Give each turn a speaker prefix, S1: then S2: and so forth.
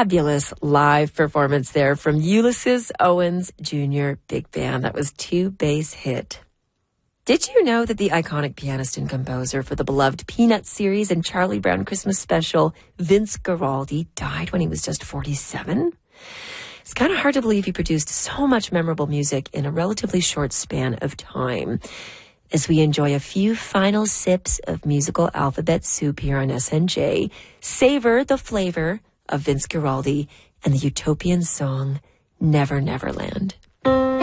S1: fabulous live performance there from Ulysses Owens Jr. Big Band. That was Two Bass Hit. Did you know that the iconic pianist and composer for the beloved Peanuts series and Charlie Brown Christmas special, Vince Guaraldi, died when he was just 47? It's kind of hard to believe he produced so much memorable music in a relatively short span of time. As we enjoy a few final sips of musical alphabet soup here on SNJ, savor the flavor of Vince Guaraldi and the utopian song, Never Never Land.